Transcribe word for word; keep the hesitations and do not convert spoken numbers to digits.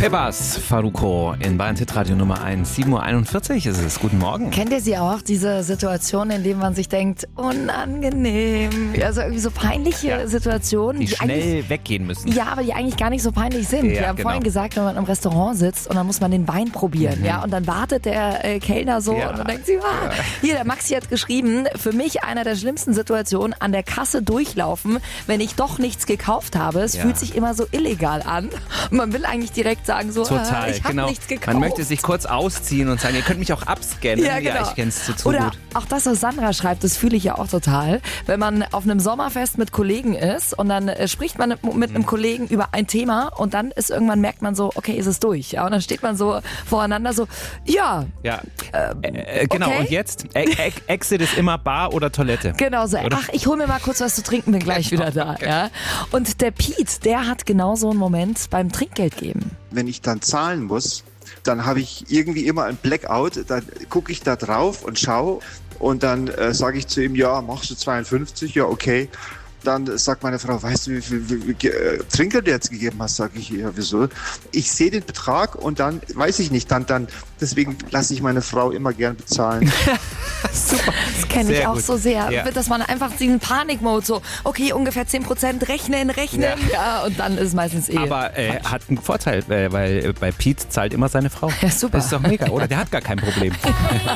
Peppers, Faruko in Bayern Hitradio Nummer eins. sieben Uhr einundvierzig ist es. Guten Morgen. Kennt ihr sie auch, diese Situation, in denen man sich denkt, unangenehm, also irgendwie so peinliche Ja. Situationen, Die die schnell eigentlich, weggehen müssen. ja, aber die eigentlich gar nicht so peinlich sind. Ja, Wir haben genau. vorhin gesagt, wenn man im Restaurant sitzt und dann muss man den Wein probieren, Mhm. ja, und dann wartet der äh, Kellner so Ja. und dann denkt sie, ah, hier, der Maxi hat geschrieben, für mich einer der schlimmsten Situationen, an der Kasse durchlaufen, wenn ich doch nichts gekauft habe. Es Ja. fühlt sich immer so illegal an. Und man will eigentlich direkt sagen, so, Total, ah, ich habe genau. nichts gekauft. Man möchte sich kurz ausziehen und sagen, ihr könnt mich auch abscannen. Ja, genau. ich kenn's zu, zu Oder gut. auch das, was Sandra schreibt, das fühle ich ja auch total. Wenn man auf einem Sommerfest mit Kollegen ist und dann äh, spricht man mit einem Kollegen über ein Thema und dann ist irgendwann merkt man so, okay, ist es durch. Ja? Und dann steht man so voreinander so, ja, Ja, äh, äh, genau. okay. Und jetzt? E e Exit ist immer Bar oder Toilette. genau so. Oder? Ach, ich hole mir mal kurz was zu trinken, bin gleich wieder da. Ja? Und der Pete, der hat genau so einen Moment beim Trinkgeld geben. Wenn ich dann zahlen muss, dann habe ich irgendwie immer ein Blackout. Dann gucke ich da drauf und schaue und dann äh, sage ich zu ihm, ja, machst du zweiundfünfzig? Ja, okay. Dann sagt meine Frau, weißt du, wie viel wie, wie, äh, Trinkgeld du jetzt gegeben hast? Sage ich, ja, wieso? Ich sehe den Betrag und dann weiß ich nicht. Dann, dann, deswegen lasse ich meine Frau immer gern bezahlen. Super. Das kenne ich Sehr auch gut. so sehr, Ja. dass man einfach diesen Panikmode so, okay, ungefähr zehn Prozent rechnen, rechnen, ja. Und dann ist meistens eh. Aber äh, hat einen Vorteil, weil, weil bei Pete zahlt immer seine Frau. Ja, super. Das ist doch mega, oder? Der hat gar kein Problem.